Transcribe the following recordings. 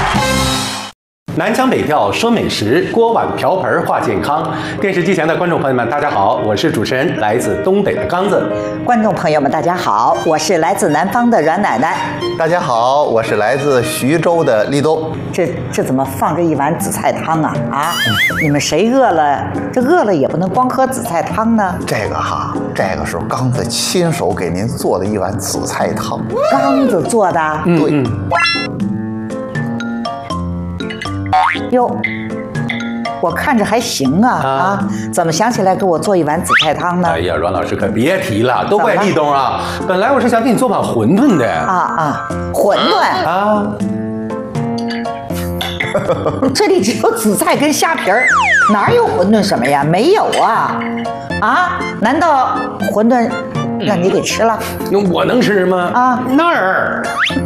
南腔北调说美食，锅碗瓢盆话健康。电视机前的观众朋友们，大家好，我是主持人，来自东北的刚子。 观众朋友们，大家好，我是来自南方的阮奶奶。 大家好，我是来自徐州的立冬。 这怎么放着一碗紫菜汤啊？啊，你们谁饿了？这饿了也不能光喝紫菜汤呢。 这个是刚子亲手给您做的一碗紫菜汤。 刚子做的？ 对。 哟，我看着还行啊！怎么想起来给我做一碗紫菜汤呢？ 哎呀，阮老师可别提了，都怪立冬啊！本来我是想给你做碗馄饨的。 馄饨啊！这里只有紫菜跟虾皮儿，哪有馄饨什么呀？没有啊！啊？难道馄饨让你给吃了？ 那我能吃吗？啊，那儿。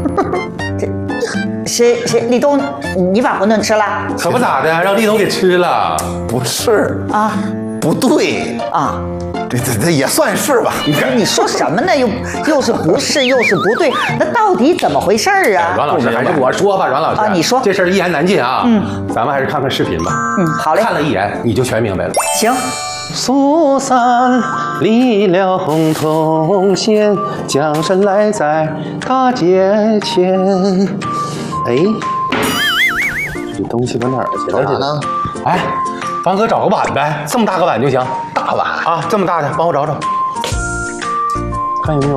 谁立冬，你把馄饨吃了？ 可不咋的，让立冬给吃了。 不是啊，不对啊，这也算是吧。 你说什么呢？又是不是，又是不对，那到底怎么回事啊？ 阮老师，还是我说吧，阮老师啊，你说这事儿一言难尽啊。咱们还是看看视频吧。 好嘞。 看了一眼你就全明白了。 行。 苏三离了铜线，将身来在大街前。哎，这东西搁哪儿去了？ 找哪呢？ 哎，帮哥找个碗呗，这么大个碗就行。 大碗啊，这么大的，帮我找找，看有没有。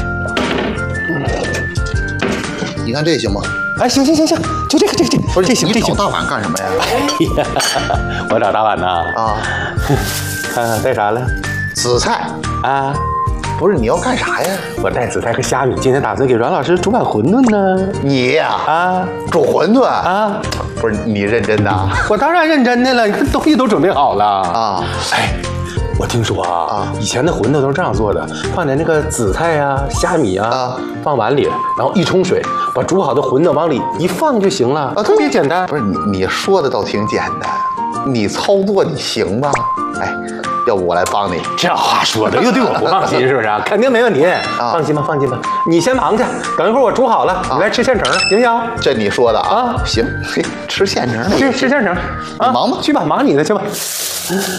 你看这行吗？ 哎，行，就这个， 不是这行。 你找大碗干什么呀？ 我找大碗呢。啊，看看带啥了？ 紫菜啊。 不是你要干啥呀？ 我带紫菜和虾米，今天打算给阮老师煮碗馄饨呢。 你呀？啊，煮馄饨啊？不是你认真的？ 我当然认真的了，你看东西都准备好了啊。 哎，我听说啊，以前的馄饨都是这样做的，放点那个紫菜啊、虾米啊，放碗里，然后一冲水，把煮好的馄饨往里一放就行了，特别简单。 不是你说的倒挺简单，你操作你行吗？哎。要不我来帮你？ 这话说的又对我不放心，是不是？肯定没问题。放心吧，你先忙去，等一会儿我煮好了，你来吃现成，行不行？ 这你说的啊？行，嘿，吃现成的， 吃现成。 你忙吧， 去吧，忙你的去吧。